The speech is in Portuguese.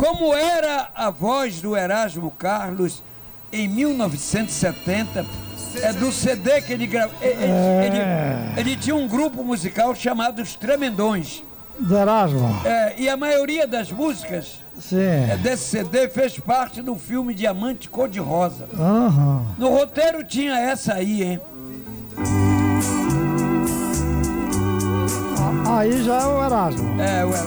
como era a voz do Erasmo Carlos em 1970, é do CD que ele gravou. Ele tinha um grupo musical chamado Os Tremendões. Do Erasmo. E a maioria das músicas desse CD fez parte do filme Diamante Cor-de-Rosa. Uhum. No roteiro tinha essa aí, hein? Aí já é o Erasmo. O Erasmo.